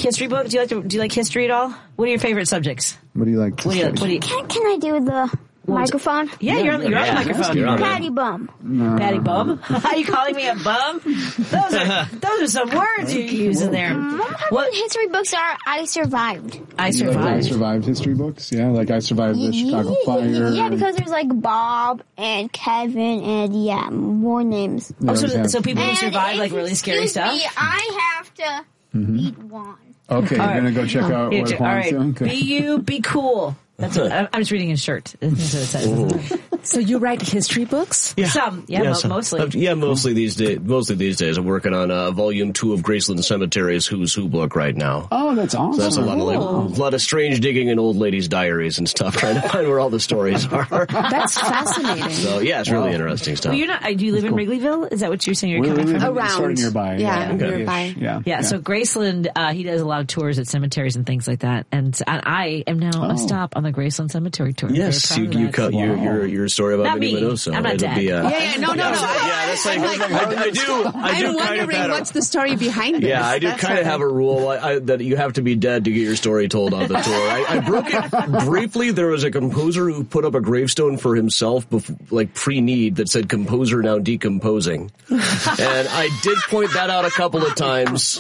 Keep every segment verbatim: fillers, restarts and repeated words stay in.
history book? Do you like to, do you like history at all? What are your favorite subjects? What do you like to what do you, study? what do you, Can, can I do the microphone? Yeah, yeah, you're on, you're yeah. on the microphone. You're on Patty bum. No. Patty bum? Are you calling me a bum? Those are those are some words you're using there. Mom, how What many history books are I survived? I You like I survived. survived history books? Yeah, like I survived the Chicago Fire. Yeah, because there's like Bob and Kevin and yeah, more names. Yeah, Oh, so, yeah. so people who And survive if like really scary excuse stuff. Me, I have to beat Juan. Okay, you're All right. going to go check out Yeah, what all Juan's right, doing? be you, be cool. That's what, I'm just reading his shirt. That's what it says. So you write history books? Yeah. Some, yeah, yeah mo- some. mostly. Uh, yeah, mostly these days. Mostly these days, I'm working on uh, volume two of Graceland Cemetery's Who's Who book right now. Oh, that's awesome. So that's a lot of like, a lot of strange digging in old ladies' diaries and stuff, trying to find where all the stories are. That's fascinating. So yeah, it's really interesting stuff. Well, you're not. Do you live in Wrigleyville? Is that what you're saying? You're We're coming living from? sort of Around. nearby. Yeah, okay. nearby. Ish. Yeah, Yeah, so Graceland, uh, he does a lot of tours at cemeteries and things like that. And I, I am now Oh. a stop on the Graceland Cemetery tour. Yes, Very you, proud of you that. cut your, Wow. your your story about Not Minnie me. Minoso. I'm not It'll dead. be, uh, Yeah, yeah, no, no, no. yeah, that's like, I, I do, I do I'm kind of wondering have a- what's the story behind this. Yeah, I do That's kind of all have a rule I, I, that you have to be dead to get your story told on the tour. I, I broke it briefly. There was a composer who put up a gravestone for himself, before, like pre-need, that said "composer now decomposing," and I did point that out a couple of times.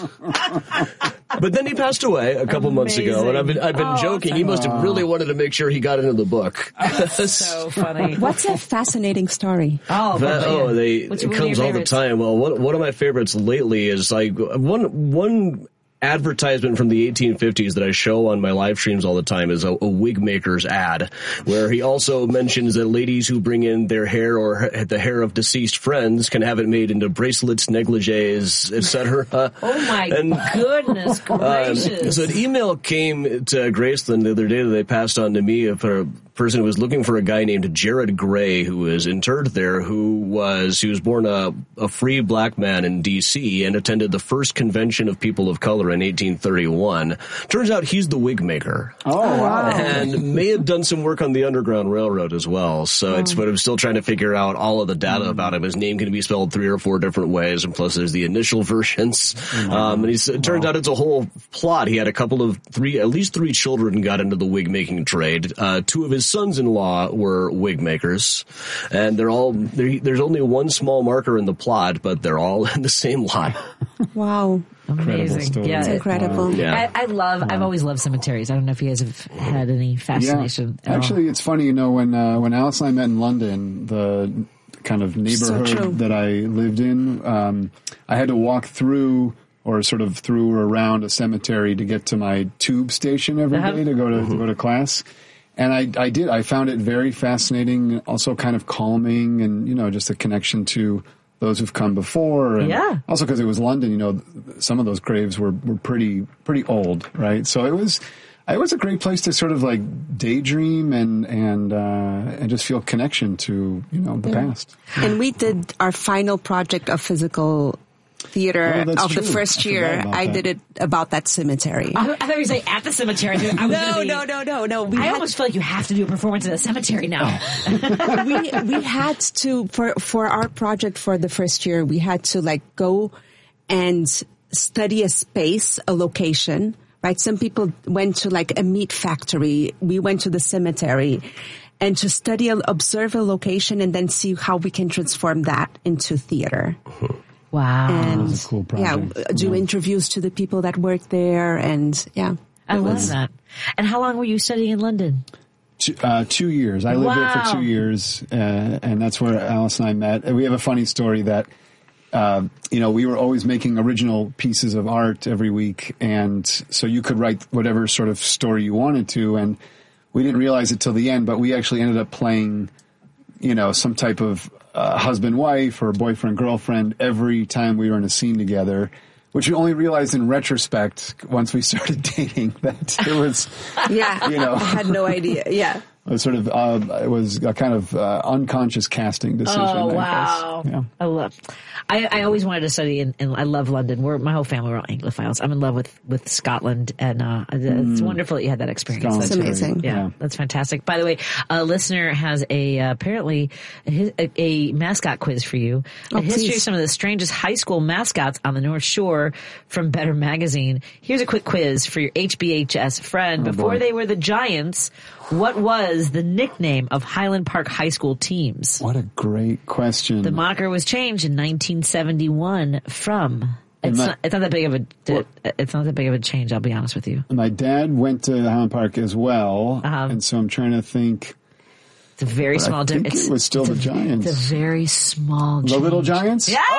But then he passed away a couple months ago, and I've been I've been Oh, joking. He must have really wanted to make sure he got into the book. So funny. What's a fascinating story? Oh, That, but, oh, they What's it one of your comes all the favorites? time. Well, one one of my favorites lately is like one one advertisement from the eighteen fifties that I show on my live streams all the time is a, a wig maker's ad, where he also mentions that ladies who bring in their hair or ha- the hair of deceased friends can have it made into bracelets, negligees, et cetera. Oh my And- goodness gracious! Um, so an email came to Graceland the other day that they passed on to me for a person who was looking for a guy named Jared Gray, who was interred there, who was he was born a, a free black man in D C and attended the first convention of people of color in eighteen thirty-one. Turns out he's the wig maker. Oh, wow. And may have done some work on the Underground Railroad as well. So it's, but I'm still trying to figure out all of the data about him. His name can be spelled three or four different ways, and plus there's the initial versions. Um, and he's, it turns out it's a whole plot. He had a couple of three, at least three children got into the wig making trade. Uh, two of his sons-in-law were wig makers, and they're all, they're, there's only one small marker in the plot, but they're all in the same lot. Wow. Amazing. story. Yeah. It's incredible. Yeah. I, I love. I've always loved cemeteries. I don't know if you guys have had any fascination. Yeah. at all. Actually, it's funny, you know, when uh, when Alice and I met in London, the kind of neighborhood true. that I lived in, um, I had to walk through or sort of through or around a cemetery to get to my tube station every Uh-huh. day to go to, to go to class. And I, I did. I found it very fascinating, also kind of calming, and you know, just a connection to those who've come before. And Yeah. also because it was London, you know, some of those graves were, were pretty pretty old, right? So it was it was a great place to sort of like daydream and and uh, and just feel connection to, you know, the past. And we did our final project of physical theater Oh, that's of the true. first I year. forgot about I that. did it about that cemetery. I, I thought you were saying at the cemetery. I was No, gonna be- no, no, no, no. We I had, almost feel like you have to do a performance at a cemetery now. we we had to for for our project for the first year. We had to like go and study a space, a location. Right? Some people went to like a meat factory. We went to the cemetery. And to study, observe a location, and then see how we can transform that into theater. Wow. And was a cool project. yeah, do Yeah. interviews to the people that work there, and yeah, I it love was- that. And how long were you studying in London? Two, uh, two years. I lived there Wow. for two years, uh, and that's where Alice and I met. And we have a funny story that, uh, you know, we were always making original pieces of art every week, and so you could write whatever sort of story you wanted to, and we didn't realize it till the end, but we actually ended up playing, you know, some type of uh, husband-wife or boyfriend-girlfriend every time we were in a scene together, which we only realized in retrospect once we started dating that it was, yeah. you know. I had no idea. Yeah, It was sort of, uh, it was a kind of uh, unconscious casting decision. Oh, I wow. guess. Yeah. I love, I, I always wanted to study in, in, I love London. We're, my whole family were all Anglophiles. I'm in love with, with Scotland, and uh, it's Mm. wonderful that you had that experience. Scotland's That's amazing. very- Yeah, yeah. that's fantastic. By the way, a listener has a uh, apparently a, a, a mascot quiz for you. Oh, a history please. of some of the strangest high school mascots on the North Shore from Better Magazine. Here's a quick quiz for your H B H S friend. Oh, Before boy. they were the Giants, what was the nickname of Highland Park High School teams? What a great question. The moniker was changed in nineteen seventy-one from. It's my- not, it's not that big of a. It's not that big of a change. I'll be honest with you. My dad went to Highland Park as well, Uh-huh. and so I'm trying to think. It's a very But I small. think it's, it was still it's the a, Giants. It's a very small. The change. Little Giants? Yeah.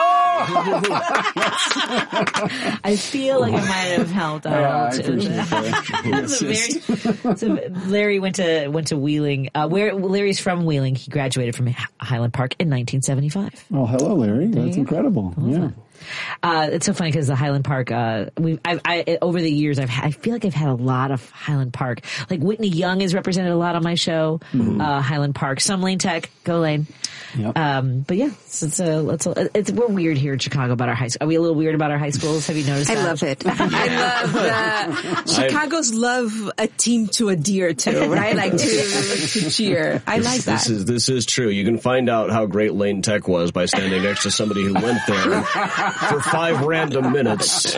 I feel like I might have helped out. Yeah, I appreciate that. That's a very, so Larry went to went to Wheeling. Uh, where Larry's from Wheeling. He graduated from Highland Park in nineteen seventy-five. Oh, hello, Larry. That's you incredible. Yeah. Uh, it's so funny because the Highland Park, uh, we, I, I, over the years, I've, had, I feel like I've had a lot of Highland Park. Like Whitney Young is represented a lot on my show. Mm-hmm. Uh, Highland Park, some Lane Tech, go Lane. Yep. Um, but yeah, it's, it's a, it's a, it's, we're weird here in Chicago about our high school. Are we a little weird about our high schools? Have you noticed I that? love it. I love uh, Chicago's love a team to adhere to, right? Like to, to cheer. I like that. This is this is true. You can find out how great Lane Tech was by standing next to somebody who went there for five random minutes.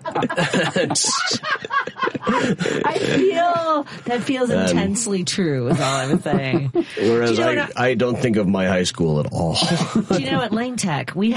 I feel that feels intensely true. Is all I'm saying. Whereas Do you know I, what I don't think of my high school at all. Do you know at Lane Tech we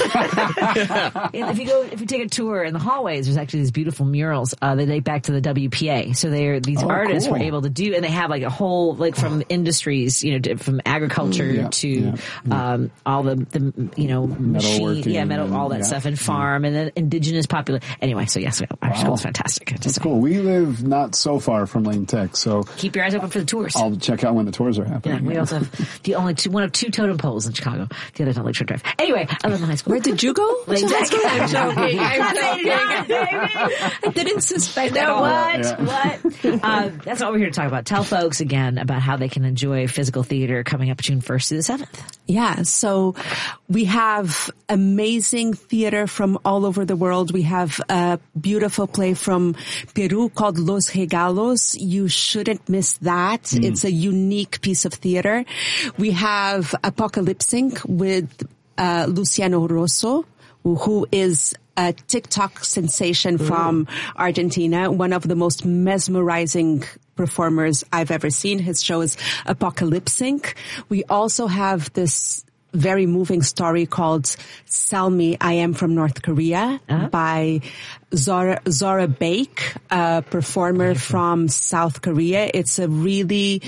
if you go if you take a tour in the hallways, there's actually these beautiful murals uh, that date back to the W P A. So they're these Oh, artists cool. were able to do, and they have like a whole like from industries, you know, to, from agriculture Yeah, to yeah, yeah. Um, all the the you know machine, Metalworking yeah, metal, and- all that yeah, stuff, and yeah. farm, and then indigenous popular. Anyway, so yes, our show is fantastic. Just That's saying. cool. We live not so far from Lane Tech, so Keep your eyes open for the tours. I'll check out when the tours are Yeah, happening. we also have the only two, one of two totem poles in Chicago. The other's on Lakeshore Drive. Anyway, I love the high school. Where did you go? Lane Tech. I'm joking. I'm Not joking. I didn't suspect at No, all. what? Yeah. What? uh, that's what we're here to talk about. Tell folks again about how they can enjoy physical theater coming up June first through the seventh. Yeah, so we have amazing theater from all over the world. We have a beautiful play from Peru called Los Regalos. You shouldn't miss that. Mm. It's a unique piece of theater. We have Apocalypsing with uh, Luciano Rosso, who is a TikTok sensation from Argentina, one of the most mesmerizing performers I've ever seen. His show is Apocalypsing. We also have this very moving story called Sell Me, I Am from North Korea Uh-huh. by Zora, Zora Baek, a performer from South Korea. It's a really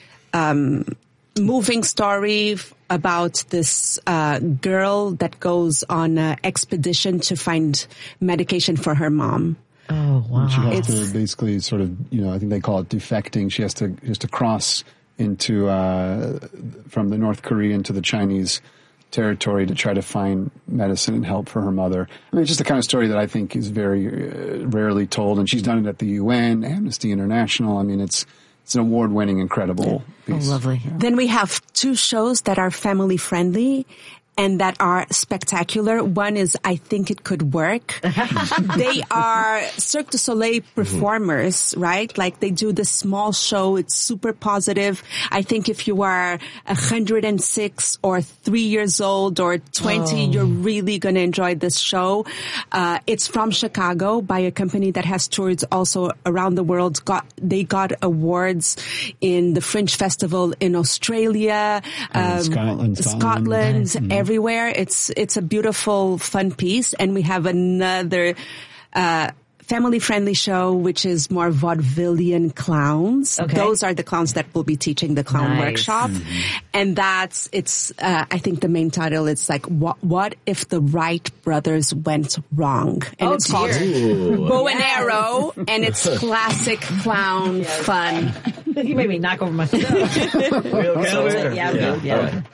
um, moving story f- about this uh, girl that goes on an expedition to find medication for her mom. Oh, wow. She has It's- to basically sort of, you know, I think they call it defecting. She has to has to cross into uh, from the North Korean to the Chinese territory to try to find medicine and help for her mother. I mean, it's just the kind of story that I think is very uh, rarely told. And she's done it at the U N, Amnesty International. I mean, it's it's an award-winning, incredible Oh, piece. lovely. Then we have two shows that are family friendly and that are spectacular. One is I Think It Could Work. They are Cirque du Soleil performers, right? Like they do this small show. It's super positive. I think if you are one hundred six or three years old or twenty, you're really going to enjoy this show. Uh, it's from Chicago by a company that has tours also around the world. Got, they got awards in the Fringe Festival in Australia, And um, Scotland, Scotland, Scotland. everywhere. It's it's a beautiful, fun piece, and we have another uh, family-friendly show, which is more vaudevillian clowns. Okay. Those are the clowns that will be teaching the clown Nice. workshop, and that's it's. Uh, I think the main title is like what What if the Wright brothers went wrong? And Oh, it's called dear. Bow and Arrow, and it's classic clown fun. You made me knock over my stuff. We okay over here? Yeah, I'm good. Yeah.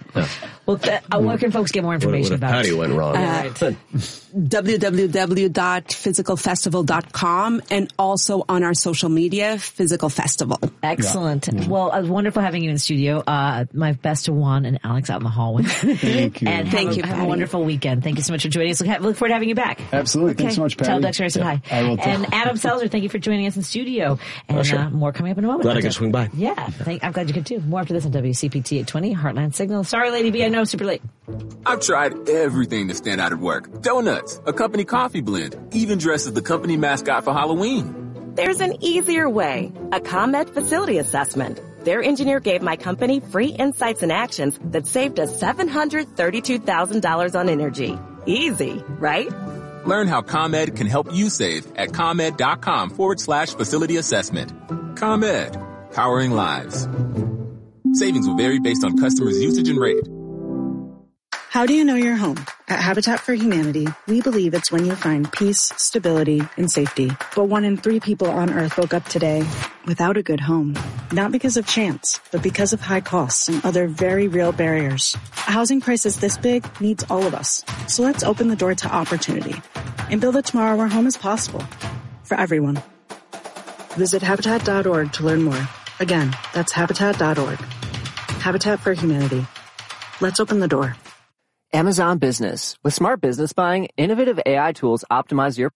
Yeah. Well, th- uh, where can folks get more information what, what about Patty it? went wrong. Uh, right. w w w dot physical festival dot com and also on our social media, Physical Festival. Excellent. Yeah. Well, it was wonderful having you in the studio. Uh, my best to Juan and Alex out in the hallway. Thank you. And Thank have you, a, have a Patty. wonderful weekend. Thank you so much for joining us. Look, look forward to having you back. Absolutely. Okay. Thanks so much, Patty. Tell Dexter I said hi. I will tell. And Adam Selzer, thank you for joining us in studio. And Oh, sure. uh, more coming up in a moment. Glad I could swing by. Yeah. Thank, I'm glad you could too. More after this on W C P T eight twenty, Heartland Signal. Sorry, Lady B, I know, super late. I've tried everything to stand out at work. Donuts, a company coffee blend, even dressed as the company mascot for Halloween. There's an easier way. A ComEd facility assessment. Their engineer gave my company free insights and actions that saved us seven hundred thirty-two thousand dollars on energy. Easy, right? Learn how ComEd can help you save at ComEd.com forward slash facility assessment. ComEd, powering lives. Savings will vary based on customers' usage and rate. How do you know your home? At Habitat for Humanity, we believe it's when you find peace, stability, and safety. But one in three people on Earth woke up today without a good home. Not because of chance, but because of high costs and other very real barriers. A housing crisis this big needs all of us. So let's open the door to opportunity and build a tomorrow where home is possible for everyone. Visit Habitat dot org to learn more. Again, that's Habitat dot org. Habitat for Humanity. Let's open the door. Amazon Business. With smart business buying, innovative A I tools optimize your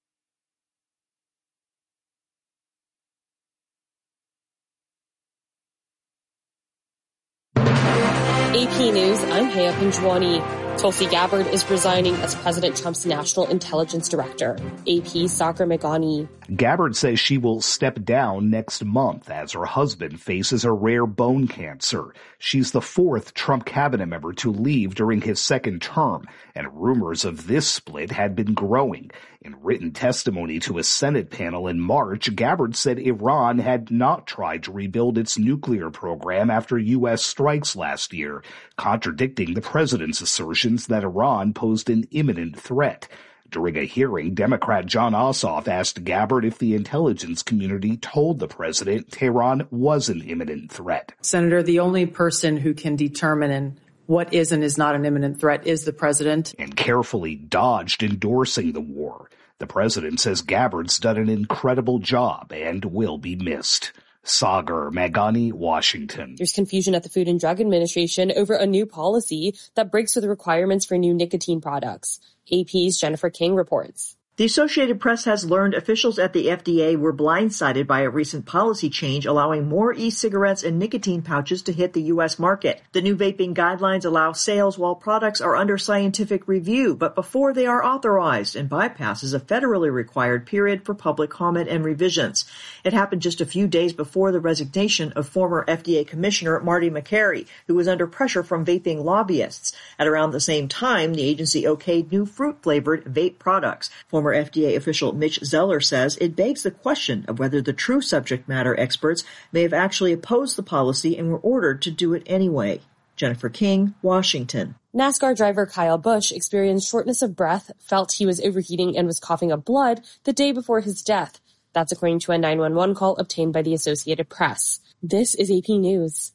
A P News, I'm Hea Pinjwani. Tulsi Gabbard is resigning as President Trump's National Intelligence Director. A P's Sagar Meghani. Gabbard says she will step down next month as her husband faces a rare bone cancer. She's the fourth Trump cabinet member to leave during his second term, and rumors of this split had been growing. In written testimony to a Senate panel in March, Gabbard said Iran had not tried to rebuild its nuclear program after U S strikes last year, contradicting the president's assertions that Iran posed an imminent threat. During a hearing, Democrat John Ossoff asked Gabbard if the intelligence community told the president Tehran was an imminent threat. Senator, the only person who can determine what is and is not an imminent threat is the president. And carefully dodged endorsing the war. The president says Gabbard's done an incredible job and will be missed. Sagar Meghani, Washington. There's confusion at the Food and Drug Administration over a new policy that breaks with the requirements for new nicotine products. A P's Jennifer King reports. The Associated Press has learned officials at the F D A were blindsided by a recent policy change allowing more e-cigarettes and nicotine pouches to hit the U S market. The new vaping guidelines allow sales while products are under scientific review, but before they are authorized, and bypasses a federally required period for public comment and revisions. It happened just a few days before the resignation of former F D A Commissioner Marty Makary, who was under pressure from vaping lobbyists. At around the same time, the agency okayed new fruit-flavored vape products. Former F D A official Mitch Zeller says it begs the question of whether the true subject matter experts may have actually opposed the policy and were ordered to do it anyway. Jennifer King, Washington. NASCAR driver Kyle Busch experienced shortness of breath, felt he was overheating, and was coughing up blood the day before his death. That's according to a nine one one call obtained by the Associated Press. This is A P News.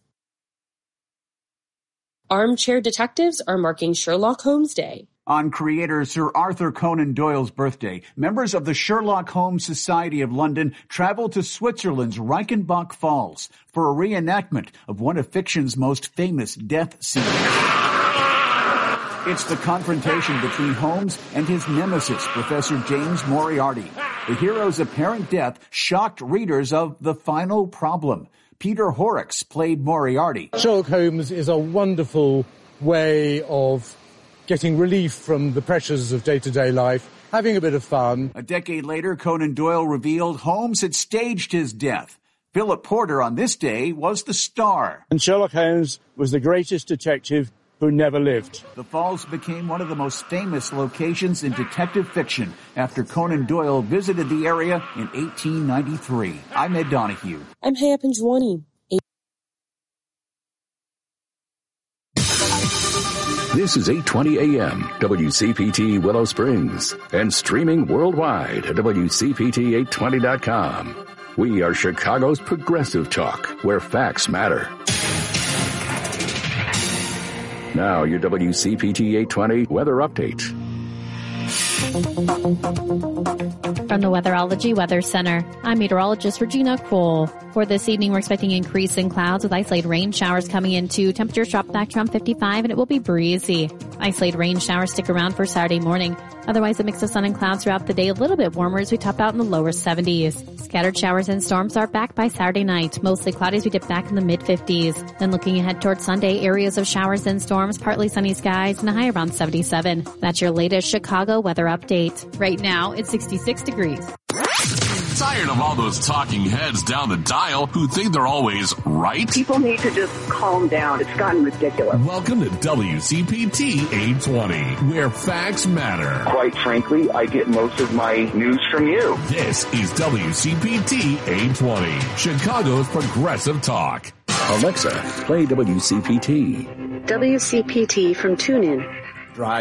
Armchair detectives are marking Sherlock Holmes Day. On creator Sir Arthur Conan Doyle's birthday, members of the Sherlock Holmes Society of London travel to Switzerland's Reichenbach Falls for a reenactment of one of fiction's most famous death scenes. It's the confrontation between Holmes and his nemesis, Professor James Moriarty. The hero's apparent death shocked readers of The Final Problem. Peter Horrocks played Moriarty. Sherlock Holmes is a wonderful way of getting relief from the pressures of day-to-day life, having a bit of fun. A decade later, Conan Doyle revealed Holmes had staged his death. Philip Porter on this day was the star. And Sherlock Holmes was the greatest detective who never lived. The Falls became one of the most famous locations in detective fiction after Conan Doyle visited the area in eighteen ninety-three. I'm Ed Donahue. I'm Hea Pinjwani. This is eight twenty A M, W C P T Willow Springs, and streaming worldwide at W C P T eight twenty dot com. We are Chicago's progressive talk, where facts matter. Now, your W C P T eight twenty weather update. From the Weatherology Weather Center, I'm meteorologist Regina Cole. For this evening, we're expecting increase in clouds with isolated rain showers coming into. Temperatures drop back to around fifty-five and it will be breezy. Isolated rain showers stick around for Saturday morning. Otherwise, a mix of sun and clouds throughout the day, a little bit warmer as we top out in the lower seventies. Scattered showers and storms are back by Saturday night. Mostly cloudy as we dip back in the mid-fifties. Then looking ahead towards Sunday, areas of showers and storms, partly sunny skies, and a high around seventy-seven. That's your latest Chicago weather update. Right now, it's sixty-six degrees. Tired of all those talking heads down the dial who think they're always right? People need to just calm down. It's gotten ridiculous. Welcome to W C P T eight twenty, where facts matter. Quite frankly, I get most of my news from you. This is W C P T eight twenty, Chicago's progressive talk. Alexa, play W C P T. W C P T from TuneIn.